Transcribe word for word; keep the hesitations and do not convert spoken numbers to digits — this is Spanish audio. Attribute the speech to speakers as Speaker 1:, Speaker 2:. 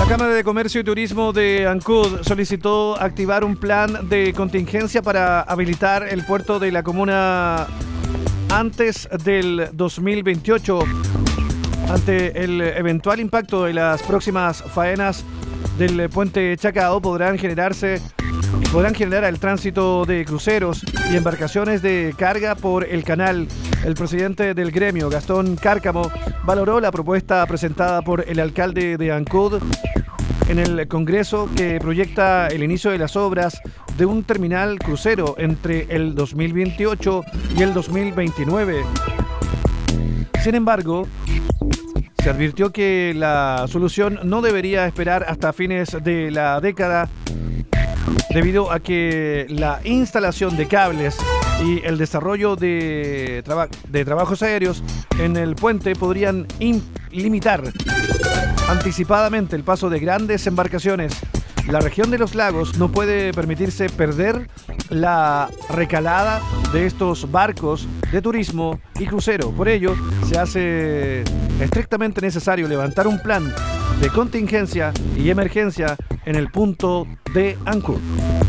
Speaker 1: La Cámara de Comercio y Turismo de Ancud solicitó activar un plan de contingencia para habilitar el puerto de la comuna antes del dos mil veintiocho, ante el eventual impacto de las próximas faenas del puente Chacao. Podrán generarse podrán generar el tránsito de cruceros y embarcaciones de carga por el canal. El presidente del gremio, Gastón Cárcamo, valoró la propuesta presentada por el alcalde de Ancud en el Congreso, que proyecta el inicio de las obras de un terminal crucero entre el dos mil veintiocho y el dos mil veintinueve. Sin embargo, se advirtió que la solución no debería esperar hasta fines de la década, debido a que la instalación de cables y el desarrollo de, traba- de trabajos aéreos en el puente podrían in- limitar anticipadamente el paso de grandes embarcaciones. La región de los lagos no puede permitirse perder la recalada de estos barcos de turismo y crucero. Por ello, se hace estrictamente necesario levantar un plan de contingencia y emergencia en el punto de Ancud.